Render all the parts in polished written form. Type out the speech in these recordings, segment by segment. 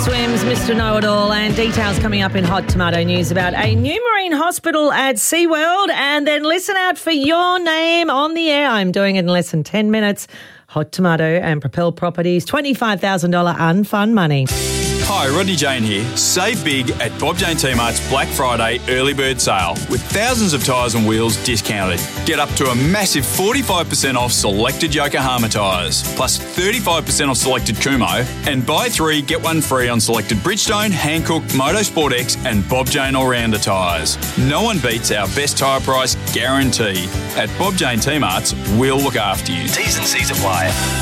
swims, Mr. Know-It-All, and details coming up in Hot Tomato News about a new marine hospital at SeaWorld. And then listen out for your name on the air. I'm doing it in less than 10 minutes. Hot Tomato and Propel Properties, $25,000 unfund money. Hi, Rodney Jane here. Save big at Bob Jane T-Mart's Black Friday early bird sale with thousands of tyres and wheels discounted. Get up to a massive 45% off selected Yokohama tyres, plus 35% off selected Kumho, and buy 3, get 1 free on selected Bridgestone, Hankook, Motorsport X and Bob Jane All-Rounder tyres. No one beats our best tyre price guarantee. At Bob Jane T-Mart's, we'll look after you. T's and C's apply.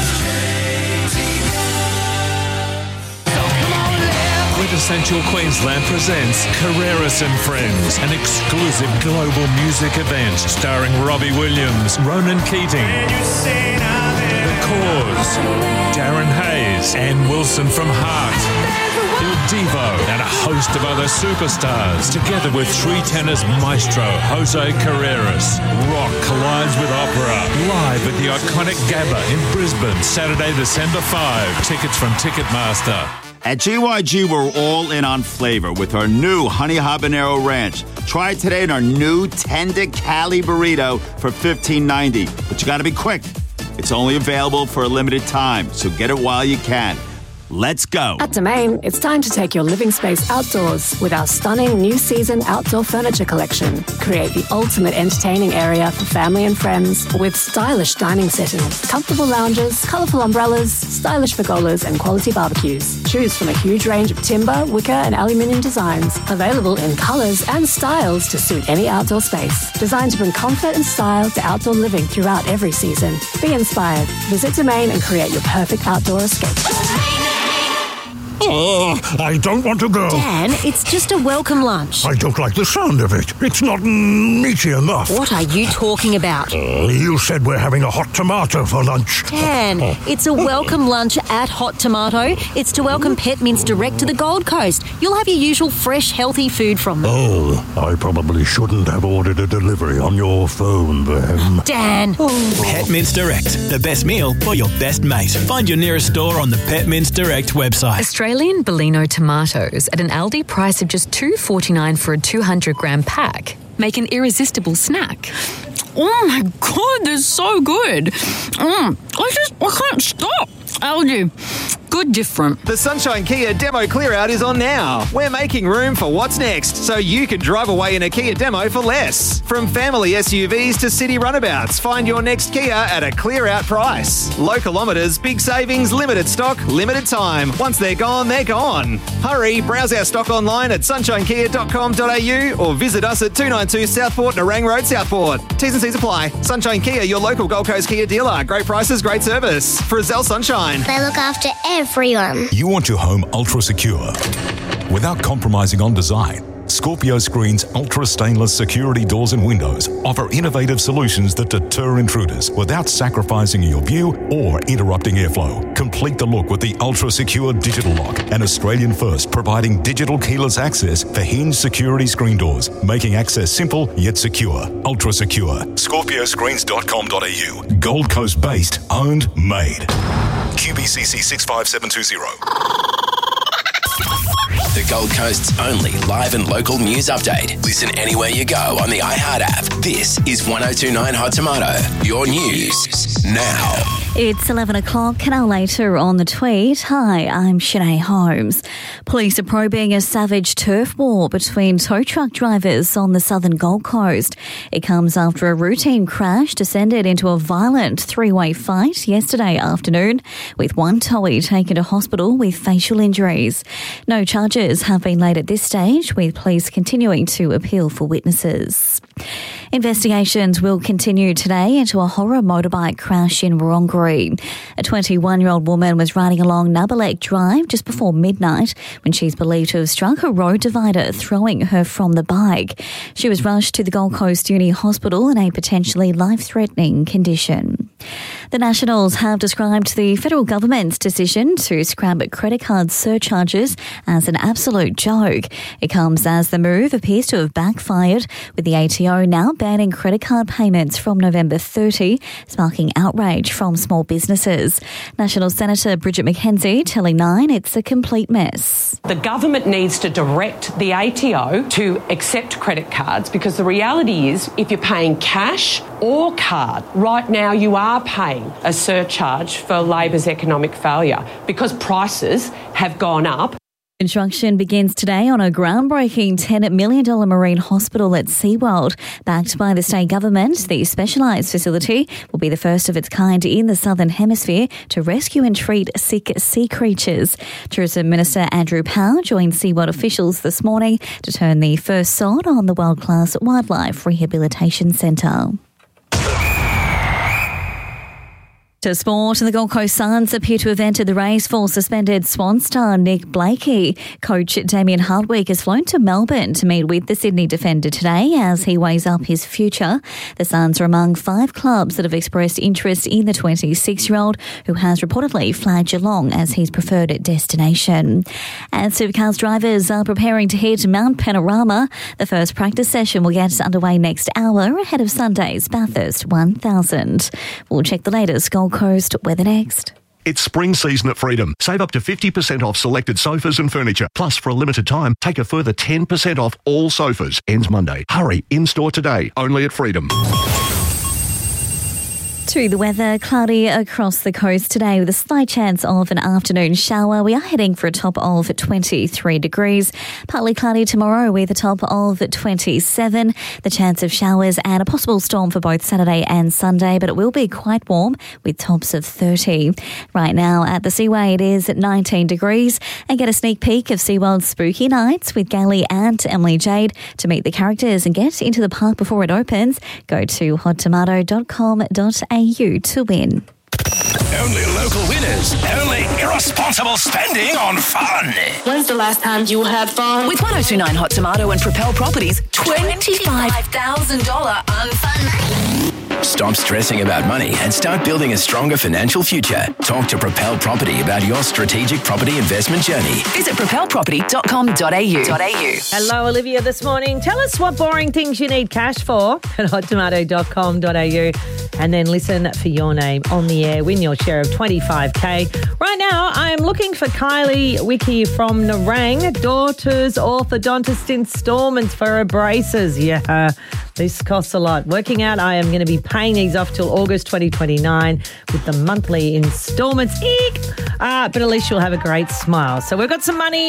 Quintessential Queensland presents Carreras and Friends, an exclusive global music event starring Robbie Williams, Ronan Keating, The Cause, Darren Hayes, Ann Wilson from Heart, Il Divo, and a host of other superstars, together with 3 tenors maestro Jose Carreras. Rock collides with opera, live at the iconic Gabba in Brisbane, Saturday, December 5. Tickets from Ticketmaster. At GYG, we're all in on flavor with our new Honey Habanero Ranch. Try it today in our new Tender Cali Burrito for $15.90. But you got to be quick. It's only available for a limited time, so get it while you can. Let's go. At Domain, it's time to take your living space outdoors with our stunning new season outdoor furniture collection. Create the ultimate entertaining area for family and friends with stylish dining settings, comfortable lounges, colourful umbrellas, stylish pergolas and quality barbecues. Choose from a huge range of timber, wicker and aluminium designs, available in colours and styles to suit any outdoor space. Designed to bring comfort and style to outdoor living throughout every season. Be inspired. Visit Domain and create your perfect outdoor escape. Oh, I don't want to go. Dan, it's just a welcome lunch. I don't like the sound of it. It's not meaty enough. What are you talking about? You said we're having a hot tomato for lunch. Dan, it's a welcome lunch at Hot Tomato. It's to welcome pet mints direct to the Gold Coast. You'll have your usual fresh, healthy food from them. Oh, I probably shouldn't have ordered a delivery on your phone then. Dan. Pet Mints Direct, the best meal for your best mate. Find your nearest store on the Pet Mints Direct website. Australian Bellino tomatoes at an Aldi price of just $2.49 for a 200-gram pack make an irresistible snack. Oh my God, they're so good. I can't stop. Aldi, good different. The Sunshine Kia Demo Clear Out is on now. We're making room for what's next, so you can drive away in a Kia Demo for less. From family SUVs to city runabouts, find your next Kia at a clear out price. Low kilometres, big savings, limited stock, limited time. Once they're gone, they're gone. Hurry, browse our stock online at sunshinekia.com.au or visit us at 292 Southport, Nerang Road, Southport. T's and C's apply. Sunshine Kia, your local Gold Coast Kia dealer. Great prices, great service. Frizzell Sunshine. They look after everyone. You want your home ultra secure without compromising on design. Scorpio Screen's ultra stainless security doors and windows offer innovative solutions that deter intruders without sacrificing your view or interrupting airflow. Complete the look with the ultra secure digital lock, an Australian first providing digital keyless access for hinged security screen doors, making access simple yet secure. Ultra secure. ScorpioScreens.com.au. Gold Coast based, owned, made. QBCC 65720. The Gold Coast's only live and local news update. Listen anywhere you go on the iHeart app. This is 102.9 Hot Tomato. Your news now. It's 11 o'clock, and now later on the tweet. Hi, I'm Shanae Holmes. Police are probing a savage turf war between tow truck drivers on the southern Gold Coast. It comes after a routine crash descended into a violent three-way fight yesterday afternoon, with one towee taken to hospital with facial injuries. No charges have been laid at this stage, with police continuing to appeal for witnesses. Investigations will continue today into a horror motorbike crash in Wurundjeri. A 21-year-old woman was riding along Nabalek Drive just before midnight when she's believed to have struck a road divider, throwing her from the bike. She was rushed to the Gold Coast Uni Hospital in a potentially life-threatening condition. The Nationals have described the federal government's decision to scrap credit card surcharges as an absolute joke. It comes as the move appears to have backfired, with the ATO now banning credit card payments from November 30, sparking outrage from small businesses. National Senator Bridget McKenzie telling Nine it's a complete mess. The government needs to direct the ATO to accept credit cards, because the reality is if you're paying cash or card, right now you are paying a surcharge for Labor's economic failure because prices have gone up. Construction begins today on a groundbreaking $10 million marine hospital at SeaWorld. Backed by the state government, the specialised facility will be the first of its kind in the Southern Hemisphere to rescue and treat sick sea creatures. Tourism Minister Andrew Powell joined SeaWorld officials this morning to turn the first sod on the world-class wildlife rehabilitation centre. To sport, the Gold Coast Suns appear to have entered the race for suspended Swan star Nick Blakey. Coach Damien Hardwick has flown to Melbourne to meet with the Sydney defender today as he weighs up his future. The Suns are among 5 clubs that have expressed interest in the 26-year-old, who has reportedly flagged Geelong as his preferred destination. And Supercars drivers are preparing to head to Mount Panorama. The first practice session will get underway next hour ahead of Sunday's Bathurst 1000. We'll check the latest Gold Coast weather next. It's spring season at Freedom. Save up to 50% off selected sofas and furniture. Plus, for a limited time, take a further 10% off all sofas. Ends Monday. Hurry, in-store today. Only at Freedom. To the weather, cloudy across the coast today with a slight chance of an afternoon shower. We are heading for a top of 23 degrees. Partly cloudy tomorrow with a top of 27. The chance of showers and a possible storm for both Saturday and Sunday, but it will be quite warm with tops of 30. Right now at the Seaway, it is at 19 degrees. And get a sneak peek of SeaWorld's spooky nights with Gailey and Emily Jade. To meet the characters and get into the park before it opens, go to hottomato.com.au to win. Only local winners. Only irresponsible spending on fun. When's the last time you had fun? With 1029 Hot Tomato and Propel Properties, $25,000 unfun. Stop stressing about money and start building a stronger financial future. Talk to Propel Property about your strategic property investment journey. Visit propelproperty.com.au. Hello, Olivia, this morning. Tell us what boring things you need cash for at hottomato.com.au, and then listen for your name on the air. Win your share of $25,000. Right now, I'm looking for Kylie Wiki from Nerang, daughter's orthodontist installments for her braces. Yeah, this costs a lot. Working out, I am going to be paying these off till August 2029 with the monthly installments. Eek! But at least you'll have a great smile. So we've got some money